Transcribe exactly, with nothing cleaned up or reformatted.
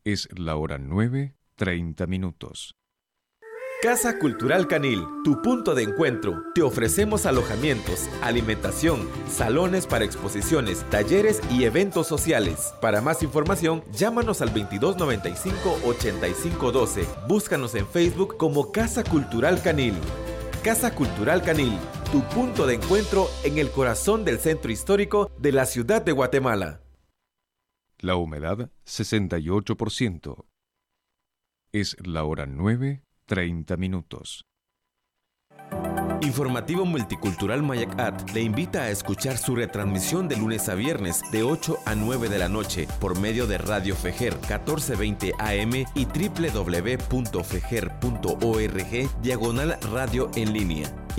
Es la hora nueve, treinta minutos. Casa Cultural Canil, tu punto de encuentro. Te ofrecemos alojamientos, alimentación, salones para exposiciones, talleres y eventos sociales. Para más información, llámanos al veintidós noventa y cinco, ochenta y cinco doce. Búscanos en Facebook como Casa Cultural Canil. Casa Cultural Canil, tu punto de encuentro en el corazón del centro histórico de la ciudad de Guatemala. La humedad, sesenta y ocho por ciento. Es la hora nueve, treinta minutos. Informativo Multicultural Mayacat le invita a escuchar su retransmisión de lunes a viernes de ocho a nueve de la noche por medio de Radio Fejer catorce veinte A M y doble u doble u doble u punto fejer punto org diagonal radio en línea.